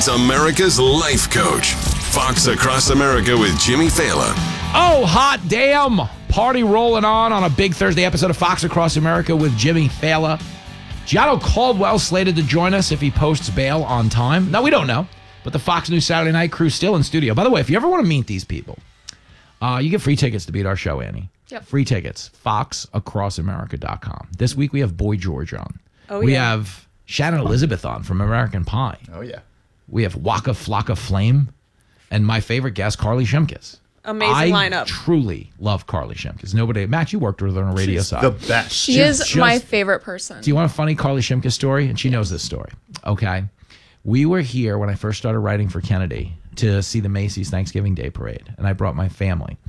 He's America's life coach. Fox Across America with Jimmy Fallon. Oh, hot damn. Party rolling on a big Thursday episode of Fox Across America with Jimmy Fallon. Gianno Caldwell slated to join us if he posts bail on time. Now, we don't know, but the Fox News Saturday Night crew still in studio. By the way, if you ever want to meet these people, you get free tickets to be at our show, Annie. Yep. Free tickets, foxacrossamerica.com. This week we have Boy George on. Oh, we yeah. have Shannon Elizabeth on from American Pie. Oh, yeah. We have Waka Flocka Flame and my favorite guest, Carly Shimkus. Amazing lineup. I truly love Carly Shimkus. Matt, you worked with her on a radio side. The best. She is my favorite person. Do you want a funny Carly Shimkus story? And she knows this story. Okay. We were here when I first started writing for Kennedy to see the Macy's Thanksgiving Day Parade. And I brought my family.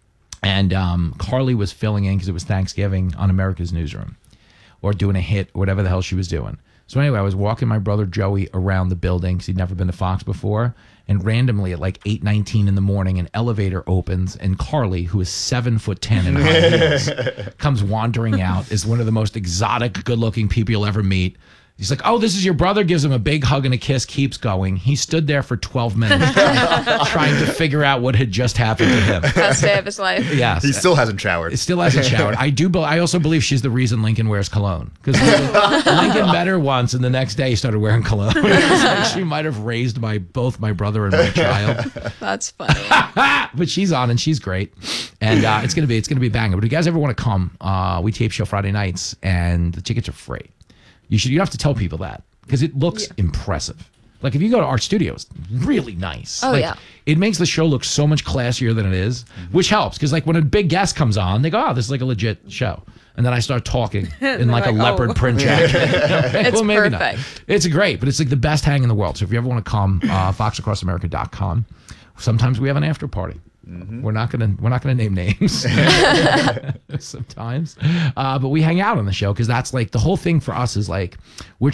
And Carly was filling in because it was Thanksgiving on America's Newsroom or doing a hit or whatever the hell she was doing. So anyway, I was walking my brother Joey around the building because he'd never been to Fox before. And randomly at like 8:19 in the morning, an elevator opens and Carly, who is 7'10" in high heels, comes wandering out, is one of the most exotic, good-looking people you'll ever meet. He's like, oh, this is your brother, gives him a big hug and a kiss, keeps going. He stood there for 12 minutes trying to figure out what had just happened to him. Best day of his life. Yes. He still hasn't showered. It still hasn't showered. I also believe she's the reason Lincoln wears cologne. Because Lincoln met her once, and the next day he started wearing cologne. It's like she might have raised both my brother and my child. That's funny. But she's on, and she's great. And it's gonna be a banger. But if you guys ever want to come, we tape show Friday nights, and the tickets are free. You have to tell people that because it looks impressive. Like if you go to our studio, it's really nice. Oh, like, yeah. It makes the show look so much classier than it is, which helps because like when a big guest comes on, they go, "Oh, this is like a legit show," and then I start talking in like a leopard print jacket. It's well, maybe not. perfect. It's great, but it's like the best hang in the world. So if you ever want to come, foxacrossamerica.com. Sometimes we have an after party. We're not gonna name names sometimes, but we hang out on the show because that's like the whole thing for us is like we're